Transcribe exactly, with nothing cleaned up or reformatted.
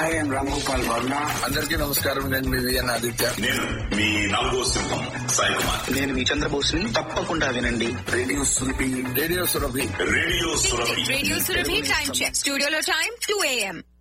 Hi I'm Ram Gopal Varma. అందరికీ నమస్కారం. నేను మీ విఎన్ ఆదిత్య. నేను మీ నాలుగో సింహం సాయి కుమార్. నేను మీ చంద్రబోస్ని. తప్పకుండా వినండి radio Surabhi. Radio Surabhi. Radio Surabhi. Radio Surabhi time check. స్టూడియోలో టైం టూ ఏఎం.